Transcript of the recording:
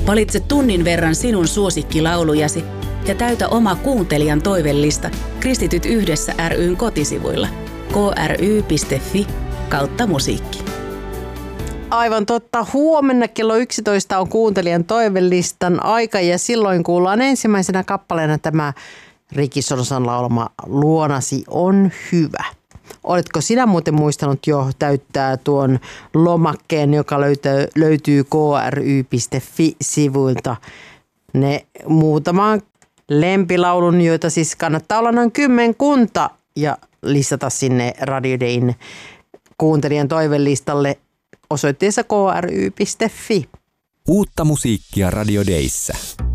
Valitse tunnin verran sinun suosikkilaulujasi ja täytä oma kuuntelijan toivellista Kristityt yhdessä ry:n kotisivuilla kry.fi/musiikki. Aivan totta. Huomenna kello 11 on kuuntelijan toivelistan aika ja silloin kuullaan ensimmäisenä kappaleena tämä Riki Sorsan laulama Luonasi on hyvä. Oletko sinä muuten muistanut jo täyttää tuon lomakkeen, joka löytyy kry.fi-sivuilta? Ne muutaman lempilaulun, joita siis kannattaa olla noin 10 ja listata sinne Radio Dayn kuuntelijan toivelistalle osoitteessa kry.fi. Uutta musiikkia Radio Dayssä.